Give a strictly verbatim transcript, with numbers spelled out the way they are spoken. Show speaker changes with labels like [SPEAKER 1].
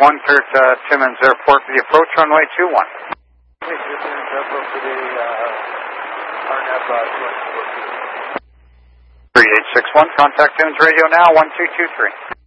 [SPEAKER 1] one, clear to uh, Timmins Airport for the approach runway two one.
[SPEAKER 2] Okay, Timmins Airport for the uh, R N A V uh, two one four two.
[SPEAKER 1] three eight six one, contact Timmins Radio now, one two two three.